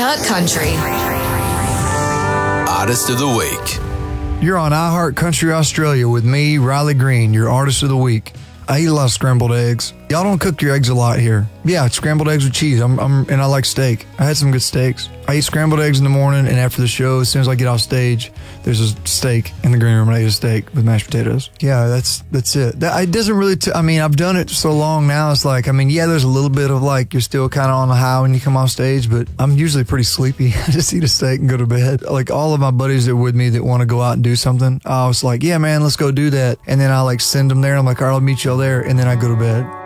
iHeart Country. Artist of the Week. You're on iHeart Country Australia with me, Riley Green, your Artist of the Week. I eat a lot of scrambled eggs. Y'all don't cook your eggs a lot here. Yeah, scrambled eggs with cheese. And I like steak. I had some good steaks. I eat scrambled eggs in the morning, and after the show, as soon as I get off stage, there's a steak in the green room, and I eat a steak with mashed potatoes. Yeah, that's it. It doesn't really, I've done it so long now, it's like, yeah, there's a little bit of like, you're still kind of on the high when you come off stage, but I'm usually pretty sleepy. I just eat a steak and go to bed. Like all of my buddies that are with me that want to go out and do something, I was like, yeah, man, let's go do that. And then I like send them there. I'm like, all right, I'll meet y'all there. And then I go to bed.